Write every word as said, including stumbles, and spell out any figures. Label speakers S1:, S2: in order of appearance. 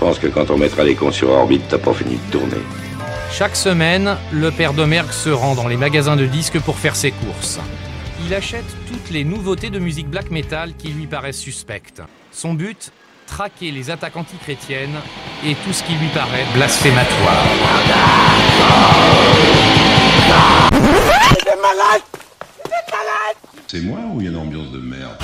S1: pense que quand on mettra les cons sur orbite, t'as pas fini de tourner.
S2: Chaque semaine, le père Domergue se rend dans les magasins de disques pour faire ses courses. Il achète toutes les nouveautés de musique black metal qui lui paraissent suspectes. Son but, traquer les attaques antichrétiennes et tout ce qui lui paraît blasphématoire.
S3: C'est moi ou il y a une ambiance de merde?